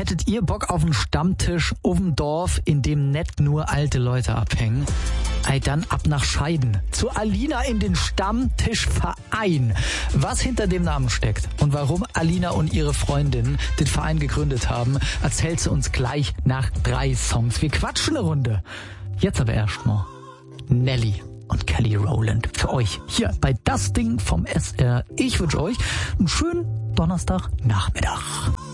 hättet ihr Bock auf einen Stammtisch auf dem Dorf, in dem nicht nur alte Leute abhängen? Dann ab nach Scheiden. Zu Alina in den Stammtischverein. Was hinter dem Namen steckt und warum Alina und ihre Freundin den Verein gegründet haben, erzählt sie uns gleich nach 3 Songs. Wir quatschen eine Runde. Jetzt aber erstmal Nelly und Kelly Rowland für euch hier bei Das Ding vom SR. Ich wünsche euch einen schönen Donnerstagnachmittag.